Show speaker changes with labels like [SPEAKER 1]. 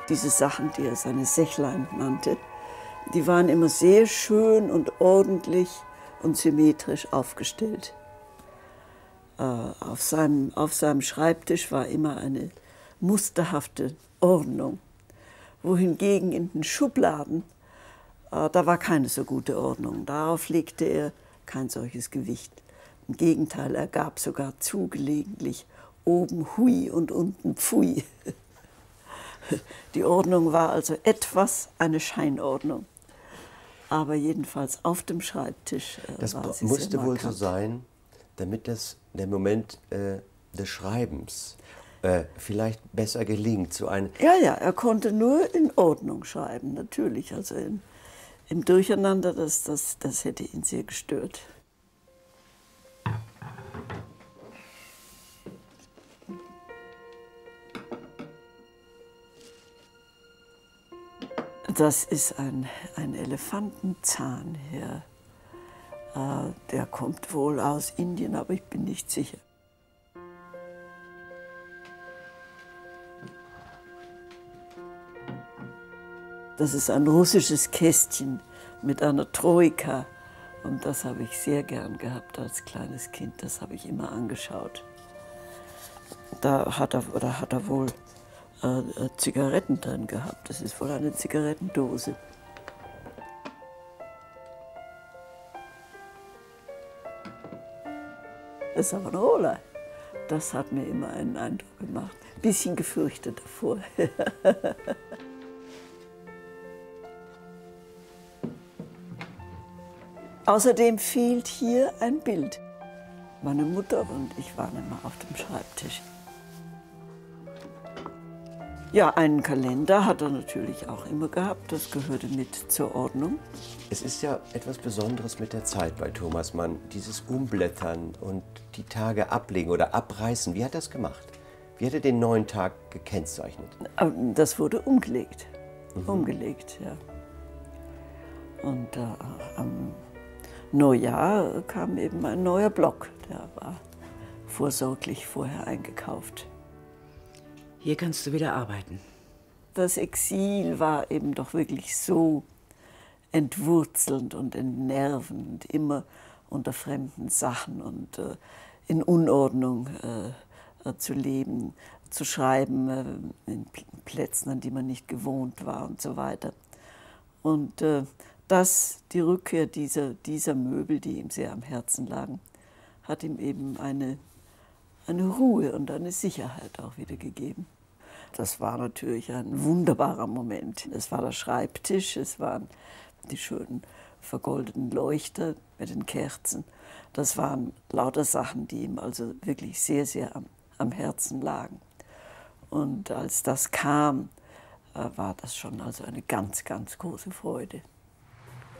[SPEAKER 1] Diese Sachen, die er seine Sächlein nannte, die waren immer sehr schön und ordentlich und symmetrisch aufgestellt. Auf seinem Schreibtisch war immer eine musterhafte Ordnung, wohingegen in den Schubladen, da war keine so gute Ordnung. Darauf legte er kein solches Gewicht. Im Gegenteil, er gab sogar zu gelegentlich oben Hui und unten Pfui. Die Ordnung war also etwas eine Scheinordnung. Aber jedenfalls auf dem Schreibtisch war sie
[SPEAKER 2] musste
[SPEAKER 1] sehr
[SPEAKER 2] wohl
[SPEAKER 1] markant.
[SPEAKER 2] so sein, damit der Moment des Schreibens vielleicht besser gelingt.
[SPEAKER 1] Ja, er konnte nur in Ordnung schreiben, natürlich. Also im Durcheinander, das hätte ihn sehr gestört. Das ist ein Elefantenzahn hier. Der kommt wohl aus Indien, aber ich bin nicht sicher. Das ist ein russisches Kästchen mit einer Troika. Und das habe ich sehr gern gehabt als kleines Kind. Das habe ich immer angeschaut. Da hat er wohl Zigaretten drin gehabt. Das ist wohl eine Zigarettendose. Das Savonarola, das hat mir immer einen Eindruck gemacht. Ein bisschen gefürchtet davor. Außerdem fehlt hier ein Bild. Meine Mutter und ich waren immer auf dem Schreibtisch. Ja, einen Kalender hat er natürlich auch immer gehabt, das gehörte mit zur Ordnung.
[SPEAKER 2] Es ist ja etwas Besonderes mit der Zeit bei Thomas Mann, dieses Umblättern und die Tage ablegen oder abreißen. Wie hat er das gemacht? Wie hat er den neuen Tag gekennzeichnet?
[SPEAKER 1] Das wurde umgelegt, umgelegt, ja. Und am Neujahr kam eben ein neuer Block, der war vorsorglich vorher eingekauft.
[SPEAKER 3] Hier kannst du wieder arbeiten.
[SPEAKER 1] Das Exil war eben doch wirklich so entwurzelnd und entnervend, immer unter fremden Sachen und in Unordnung zu leben, zu schreiben, in Plätzen, an die man nicht gewohnt war und so weiter. Und die Rückkehr dieser Möbel, die ihm sehr am Herzen lagen, hat ihm eben eine Ruhe und eine Sicherheit auch wieder gegeben. Das war natürlich ein wunderbarer Moment. Es war der Schreibtisch, es waren die schönen vergoldeten Leuchter mit den Kerzen. Das waren lauter Sachen, die ihm also wirklich sehr, sehr am Herzen lagen. Und als das kam, war das schon also eine ganz, ganz große Freude.